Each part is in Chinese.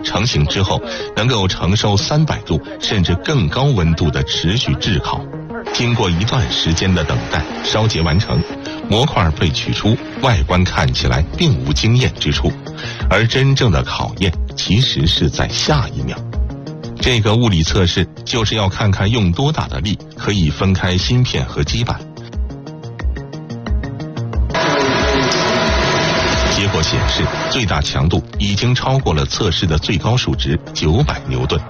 成型之后能够承受300度甚至更高温度的持续炙烤。经过一段时间的等待，烧结完成，模块被取出，外观看起来并无惊艳之处，而真正的考验其实是在下一秒。这个物理测试就是要看看用多大的力可以分开芯片和基板。结果显示，最大强度已经超过了测试的最高数值900牛顿。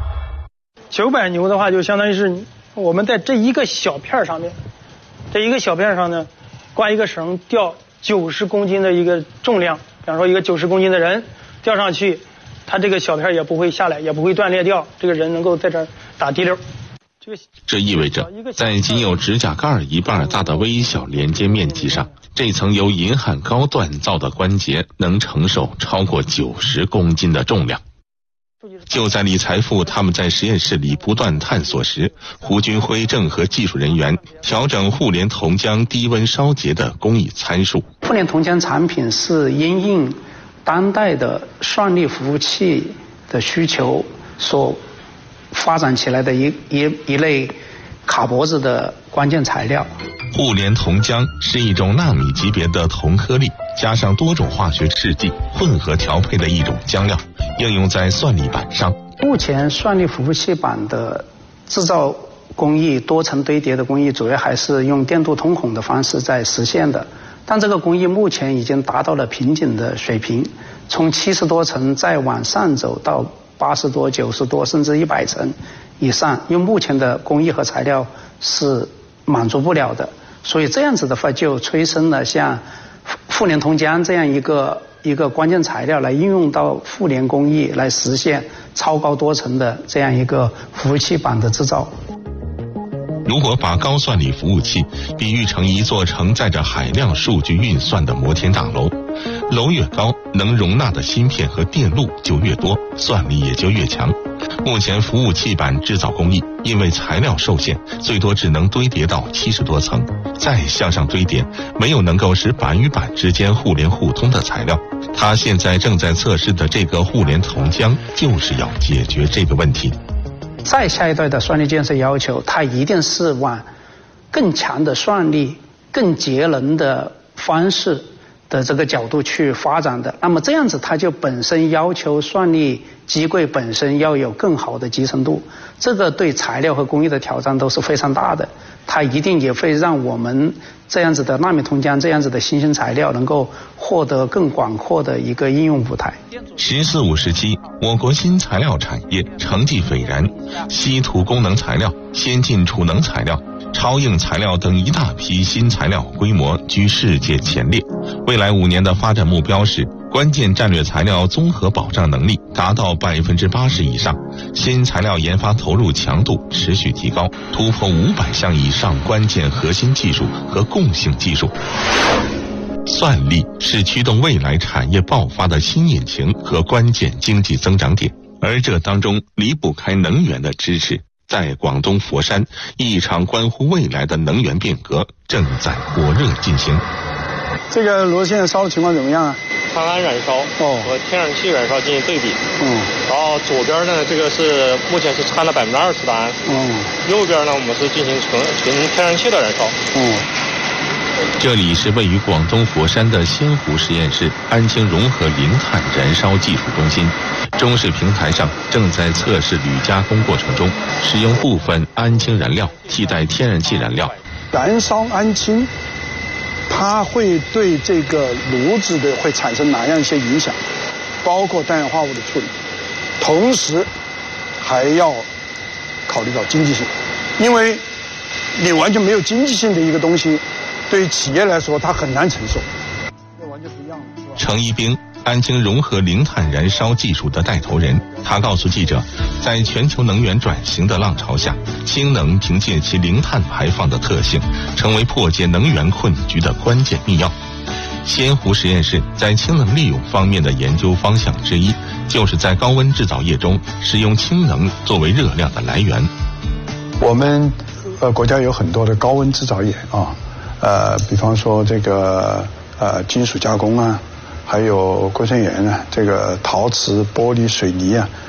900牛的话，就相当于是我们在这一个小片上面，这一个小片上呢，挂一个绳，吊90公斤的一个重量，比方说一个90公斤的人吊上去，它这个小片也不会下来，也不会断裂掉，这个人能够在这儿打滴溜。 这意味着，在仅有指甲盖一半大的微小连接面积上，这层由银焊膏锻造的关节能承受超过90公斤的重量。就在李财富他们在实验室里不断探索时，胡军辉正和技术人员调整互联铜浆低温烧结的工艺参数。 互联铜浆产品是因应当代的算力服务器的需求所发展起来的一类卡脖子的关键材料。 互联铜浆是一种纳米级别的铜颗粒加上多种化学试剂混合调配的一种浆料，应用在算力板上。 目前算力服务器板的制造工艺，多层堆叠的工艺主要还是用电镀通孔的方式在实现的，但这个工艺目前已经达到了瓶颈的水平，从70多层再往上走到80多、90多甚至100层以上，用目前的工艺和材料是满足不了的。所以这样子的话，就催生了像互联铜浆这样一个关键材料来应用到互联工艺，来实现超高多层的这样一个服务器板的制造。 如果把高算力服务器比喻成一座承载着海量数据运算的摩天大楼，楼越高，能容纳的芯片和电路就越多，算力也就越强。目前服务器板制造工艺因为材料受限，最多只能堆叠到70多层，再向上堆叠，没有能够使板与板之间互联互通的材料。它现在正在测试的这个互联铜浆，就是要解决这个问题。 再下一代的算力建设要求，它一定是往更强的算力、更节能的方式的这个角度去发展的。那么这样子，它就本身要求算力机柜本身要有更好的集成度，这个对材料和工艺的挑战都是非常大的。它一定也会让我们这样子的纳米铜浆这样子的新型材料能够获得更广阔的一个应用舞台。 14、15时期，我国新材料产业成绩斐然，稀土功能材料、先进储能材料、超硬材料等一大批新材料规模居世界前列。未来5年的发展目标是关键战略材料综合保障能力达到80%以上，新材料研发投入强度持续提高，突破500项以上关键核心技术和共性技术。算力是驱动未来产业爆发的新引擎和关键经济增长点，而这当中离不开能源的支持。在广东佛山，一场关乎未来的能源变革正在火热进行。 这个炉现在烧的情况怎么样啊？ 碳氨燃烧和天然气燃烧进行对比。然后左边呢，这个是目前是掺了20%的氨。右边呢，我们是进行纯天然气的燃烧。 这里是位于广东佛山的仙湖实验室安氢融合零碳燃烧技术中心，中视平台上正在测试铝加工过程中，使用部分氨氢燃料替代天然气燃料。 燃烧氨氢，它会对这个炉子的会产生哪样一些影响？包括氮氧化物的处理，同时还要考虑到经济性，因为你完全没有经济性的一个东西，对于企业来说，它很难承受。这完全不一样的，是吧？ 程一兵，安氢融合零碳燃烧技术的带头人，他告诉记者，在全球能源转型的浪潮下，氢能凭借其零碳排放的特性，成为破解能源困局的关键密钥。仙湖实验室在氢能利用方面的研究方向之一，就是在高温制造业中使用氢能作为热量的来源。 我们国家有很多的高温制造业啊。比方说这个金属加工啊，还有硅酸盐啊，这个陶瓷、玻璃、水泥啊，